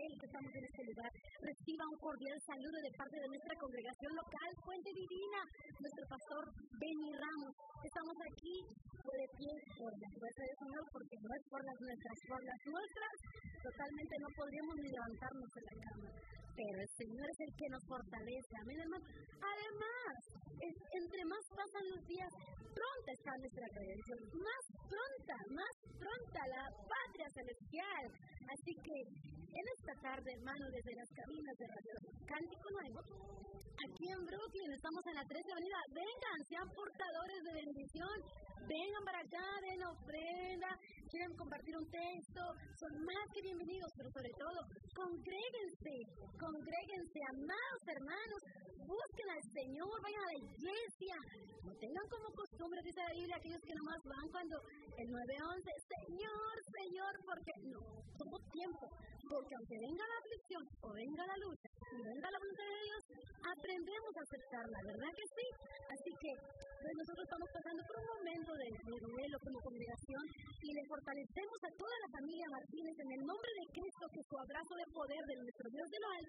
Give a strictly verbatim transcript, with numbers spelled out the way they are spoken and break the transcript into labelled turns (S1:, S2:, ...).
S1: hoy que estamos en este lugar, reciba un cordial saludo de parte de nuestra congregación local, Fuente Divina, nuestro pastor Benny Ramos. Estamos aquí de pie por la fuerza del Señor, porque no es por las nuestras, por las nuestras, totalmente no podríamos ni levantarnos de la cama. Pero el Señor es el que nos fortalece, amén, hermano. Además, es, entre más pasan los días, pronta está nuestra redención, más pronta, más pronta la patria celestial. Así que en esta tarde, hermano, desde las cabinas de Radio Cántico Nuevo, aquí en Brooklyn, estamos en la trece Avenida. Vengan, sean portadores de bendición. Vengan para acá, den ofrenda. Quieren compartir un texto. Son más que bienvenidos, pero sobre todo, congréguense. Congréguense, amados hermanos. Busquen al Señor, vayan a la iglesia. No tengan como costumbre, dice la Biblia, aquellos que nomás van cuando el nueve once, Señor, Señor, porque no, somos tiempo. Porque aunque venga la aflicción o venga la lucha, y venga la voluntad de Dios, aprendemos a aceptarla, ¿verdad que sí? Así que pues nosotros estamos pasando por un momento de, de duelo como congregación y le fortalecemos a toda la familia Martínez en el nombre de Cristo, que su abrazo de poder de nuestro Dios de lo alto